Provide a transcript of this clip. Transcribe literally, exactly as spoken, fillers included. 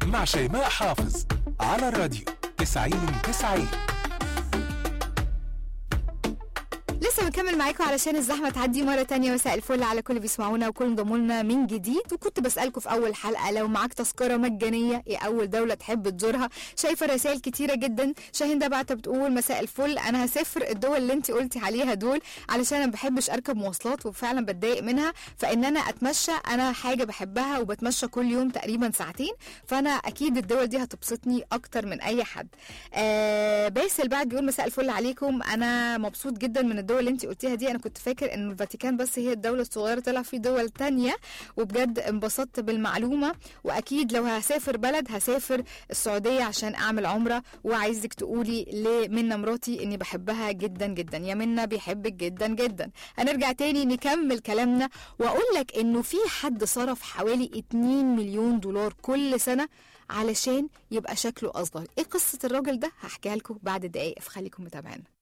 مع شيماء حافظ على الراديو تسعين تسعين. لسه بنكمل معاكم علشان الزحمه تعدي مره تانية. مساء الفل على كل بيسمعونا وكل انضموا لنا من جديد. وكنت بسالكم في اول حلقه لو معاك تذكره مجانيه ايه اول دوله تحب تزورها؟ شايفه رسائل كتيره جدا. شاهين ده بعتها بتقول مساء الفل، انا هسافر الدول اللي انت قلتي عليها دول علشان انا ما بحبش اركب مواصلات وفعلا بتضايق منها، فان انا اتمشى انا حاجه بحبها وبتمشى كل يوم تقريبا ساعتين، فانا اكيد الدول دي هتبسطني اكتر من اي حد. آه باسل بعد بيقول مساء الفل عليكم، انا مبسوط جدا من الدول اللي انت قلتيها دي. انا كنت فاكر ان الفاتيكان بس هي الدوله الصغيره، طلع في دول تانية، وبجد انبسطت بالمعلومه. واكيد لو هسافر بلد هسافر السعوديه عشان اعمل عمره. وعايزك تقولي لمنى مراتي اني بحبها جدا جدا. يا منى بيحبك جدا جدا. هنرجع تاني نكمل كلامنا واقول لك انه في حد صرف حوالي اتنين مليون دولار كل سنه علشان يبقى شكله اصغر. ايه قصه الراجل ده؟ هحكيها لكم بعد دقايق، فخليكم متابعين.